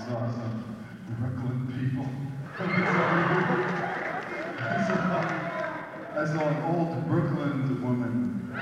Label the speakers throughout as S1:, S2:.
S1: saw some Brooklyn people. I saw an old Brooklyn woman. I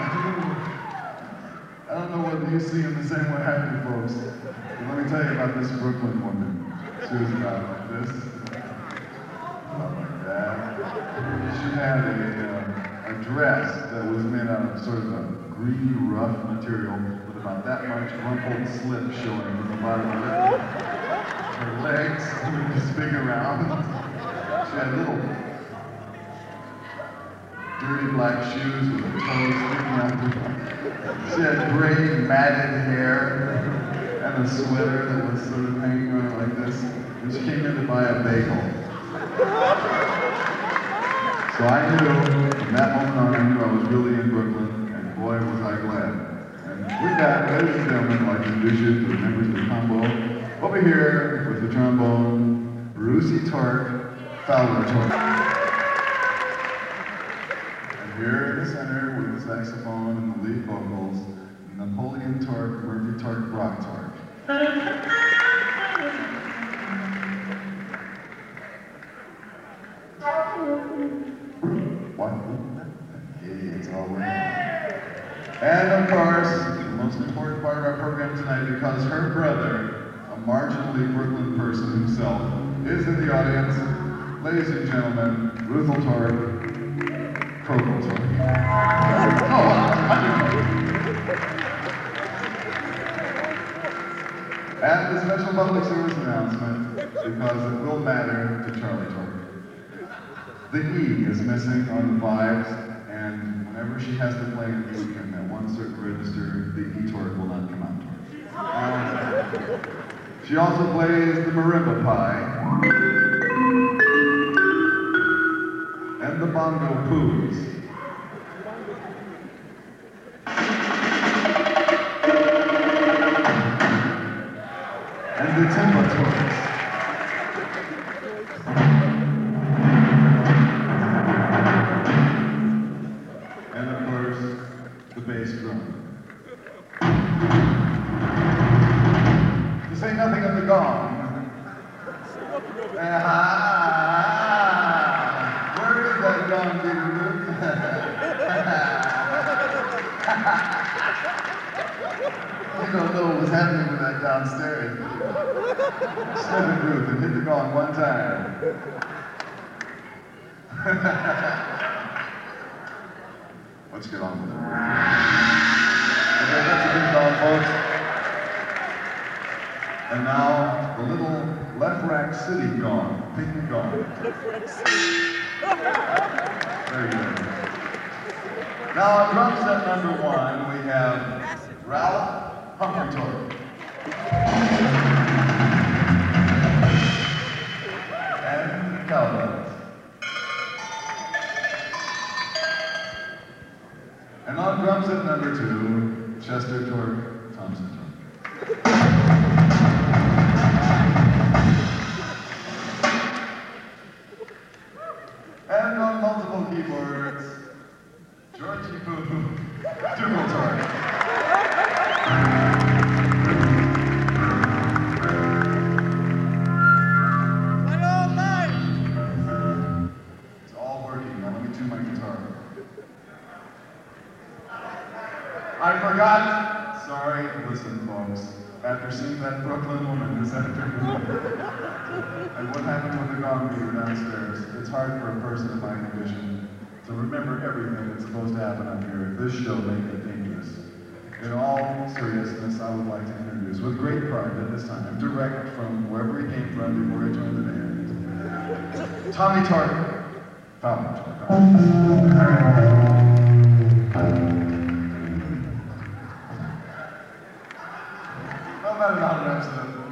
S1: don't know whether you see them the same way I do, folks. But let me tell you about this Brooklyn woman. She was about like this. About like that. She had a dress that was made out of sort of a greeny, rough material with about that much rumpled slip showing from the bottom of it. Her legs were this big around. She had little dirty black shoes with her toes sticking out. She had gray, matted hair and a sweater that was sort of hanging on her like this. And she came in to buy a bagel. So I knew, from that moment on, I knew I was really in Brooklyn, and boy, was I glad. And with that, ladies and gentlemen, I'd like to introduce you to the members of the combo. Over here, with the trombone, Brucey Tork, Fowler Tork. And here in the center, with the saxophone and the lead vocals, Napoleon Tork, Murphy Tork, Brock Tork. What? Hey, it's all right. And of course, the most important part of our program tonight, because her brother, a marginally Brooklyn person himself, is in the audience. Ladies and gentlemen, Ruthel Tork, Krokel Tork. And a special public service announcement, because it will matter to Charlie Tork. The E is missing on the vibes, and whenever she has to play in Duke in that one certain register, the E Tork will not come out. She also plays the marimba pie and the bongo poos. And the timba torks. And of course, the bass drum. To say nothing of the gong. Where is that gong, Peter Ruth? You don't know what was happening with that downstairs. Snip it, Ruth, and hit the gong one time. Let's get on with it. Okay, that's a big gong, folks. And now, the little left rack city gong, pinky gong. Very good. Now, on drum set number 1, we have Ralph Humphrey Tork. And cowbells. And on drum set number 2, Chester Tork, Thompson Tork. And on multiple keyboards, Georgie Boo, Dougal Tork. It's all working. Now let me tune my guitar. I forgot. Sorry. Listen, folks. After seeing that Brooklyn woman this afternoon, and what happened with the gong meter downstairs, it's hard for a person in my condition to remember everything that's supposed to happen up here. This show may get dangerous. In all seriousness, I would like to introduce, with great pride at this time, direct from wherever he came from before he joined the band, Tommy Tork, Fowler Tork. Not an honor,